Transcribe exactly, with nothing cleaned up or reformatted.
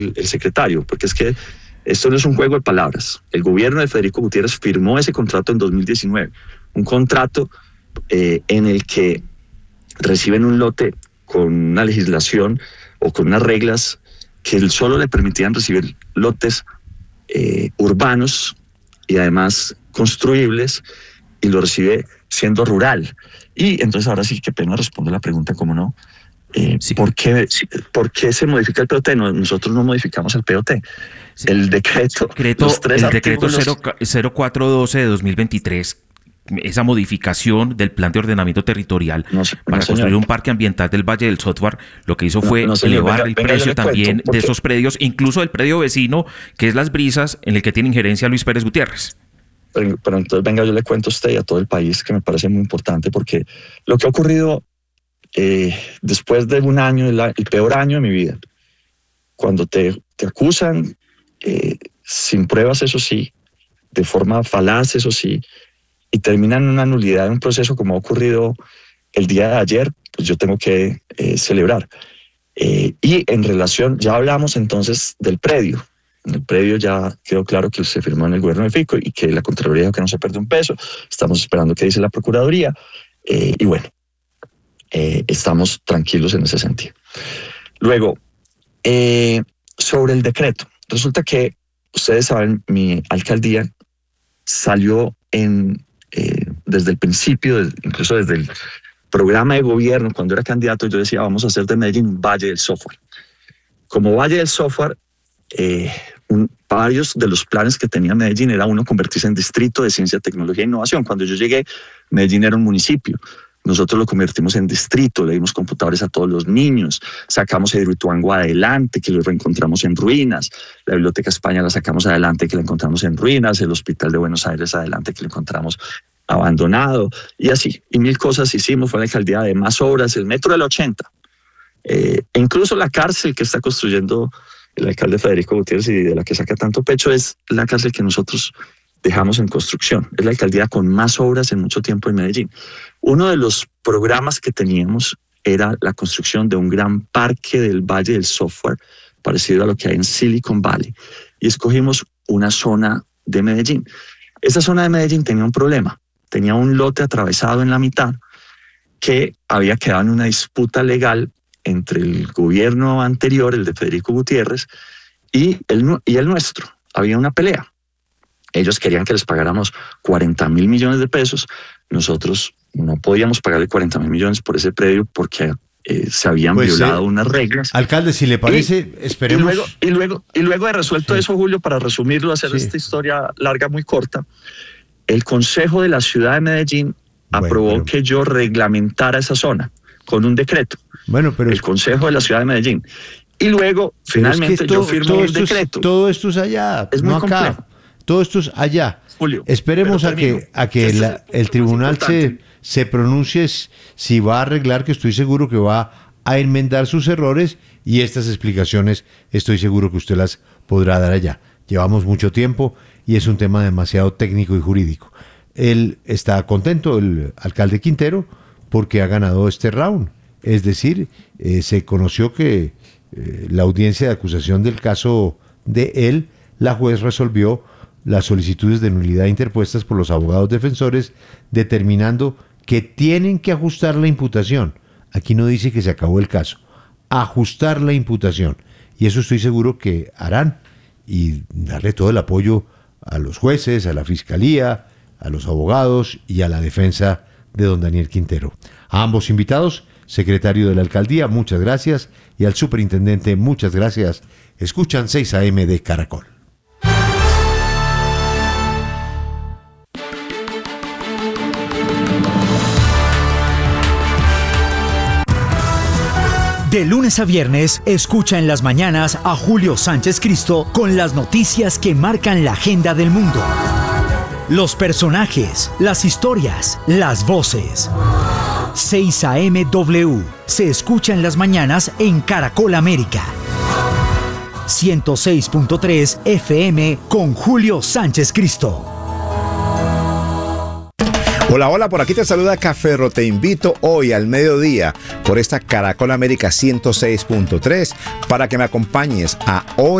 el, el secretario, porque es que esto no es un juego de palabras. El gobierno de Federico Gutiérrez firmó ese contrato en dos mil diecinueve, un contrato eh, en el que reciben un lote con una legislación o con unas reglas que solo le permitían recibir lotes eh, urbanos y además construibles, y lo recibe siendo rural. Y entonces ahora sí, qué pena responder la pregunta, ¿cómo no? Eh, sí. ¿por, qué, ¿Por qué se modifica el P O T? No, nosotros no modificamos el P O T. Sí. El decreto, decreto los tres el decreto cero cuatro doce de dos mil veintitrés, esa modificación del plan de ordenamiento territorial no, no, para construir señor. un parque ambiental del Valle del Software, lo que hizo fue no, no, elevar venga, el venga, precio también cuento, de esos predios, incluso el predio vecino, que es Las Brisas, en el que tiene injerencia Luis Pérez Gutiérrez. Pero, pero entonces, venga, yo le cuento a usted y a todo el país, que me parece muy importante, porque lo que ha ocurrido eh, después de un año, el, el peor año de mi vida, cuando te, te acusan eh, sin pruebas, eso sí, de forma falaz, eso sí, y terminan en una nulidad de un proceso como ha ocurrido el día de ayer, pues yo tengo que eh, celebrar. Eh, y en relación, ya hablamos entonces del predio. En el predio ya quedó claro que se firmó en el gobierno de Fico y que la Contraloría dijo que no se pierde un peso. Estamos esperando qué dice la Procuraduría. Eh, y bueno, eh, estamos tranquilos en ese sentido. Luego, eh, sobre el decreto. Resulta que, ustedes saben, mi alcaldía salió en... Eh, desde el principio, incluso desde el programa de gobierno, cuando era candidato, yo decía, vamos a hacer de Medellín un Valle del Software. Como Valle del Software, eh, un, varios de los planes que tenía Medellín era uno convertirse en distrito de ciencia, tecnología e innovación. Cuando yo llegué, Medellín era un municipio. Nosotros lo convertimos en distrito, le dimos computadores a todos los niños, sacamos el Hidroituango adelante, que lo reencontramos en ruinas, la Biblioteca España la sacamos adelante, que la encontramos en ruinas, el Hospital de Buenos Aires adelante, que lo encontramos abandonado, y así, y mil cosas hicimos. Fue la alcaldía de más obras, el metro del ochenta, eh, e incluso la cárcel que está construyendo el alcalde Federico Gutiérrez y de la que saca tanto pecho es la cárcel que nosotros dejamos en construcción. Es la alcaldía con más obras en mucho tiempo en Medellín. Uno de los programas que teníamos era la construcción de un gran parque del Valle del Software, parecido a lo que hay en Silicon Valley, y escogimos una zona de Medellín. Esa zona de Medellín tenía un problema, tenía un lote atravesado en la mitad que había quedado en una disputa legal entre el gobierno anterior, el de Federico Gutiérrez, y el, y el nuestro. Había una pelea. Ellos querían que les pagáramos cuarenta mil millones de pesos. Nosotros no podíamos pagarle cuarenta mil millones por ese predio porque eh, se habían pues, violado eh, unas reglas. Alcalde, si le parece, y, esperemos. Y luego, y, luego, y luego de resuelto sí. eso, Julio, para resumirlo, hacer sí. esta historia larga, muy corta, el Consejo de la Ciudad de Medellín bueno, aprobó pero... que yo reglamentara esa zona con un decreto. Bueno, pero... El Consejo de la Ciudad de Medellín. Y luego, pero finalmente, es que todo, yo firmé el decreto. Es, todo esto es allá, es no muy acá. complejo. Todo esto es allá. Julio, esperemos a que, a que la, el tribunal se, se pronuncie si va a arreglar, que estoy seguro que va a enmendar sus errores, y estas explicaciones estoy seguro que usted las podrá dar allá. Llevamos mucho tiempo y es un tema demasiado técnico y jurídico. Él está contento, el alcalde Quintero, porque ha ganado este round. Es decir, eh, se conoció que eh, la audiencia de acusación del caso de él, la juez resolvió las solicitudes de nulidad interpuestas por los abogados defensores, determinando que tienen que ajustar la imputación. Aquí no dice que se acabó el caso, ajustar la imputación. Y eso estoy seguro que harán, y darle todo el apoyo a los jueces, a la fiscalía, a los abogados y a la defensa de don Daniel Quintero. A ambos invitados, secretario de la alcaldía, muchas gracias, y al superintendente, muchas gracias. Escuchan seis a eme de Caracol. De lunes a viernes, escucha en las mañanas a Julio Sánchez Cristo con las noticias que marcan la agenda del mundo. Los personajes, las historias, las voces. seis a eme W se escucha en las mañanas en Caracol América. ciento seis punto tres F M con Julio Sánchez Cristo. Hola, hola, por aquí te saluda Café Ro. Te invito hoy al mediodía por esta Caracol América ciento seis punto tres para que me acompañes a